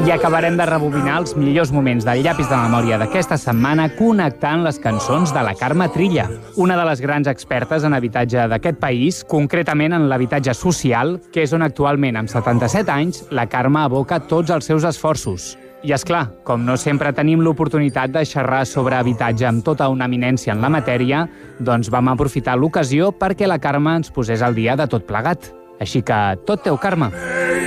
I acabarem de rebobinar els millors moments del llapis de memòria d'aquesta setmana connectant les cançons de la Carme Trilla, una de les grans expertes en habitatge d'aquest país, concretament en l'habitatge social, que és on actualment, amb 77 anys, la Carme aboca tots els seus esforços. I és clar, com no sempre tenim l'oportunitat de xerrar sobre habitatge amb tota una eminència en la matèria, doncs vam aprofitar l'ocasió perquè la Carme ens posés al dia de tot plegat. Així que tot teu, Carme.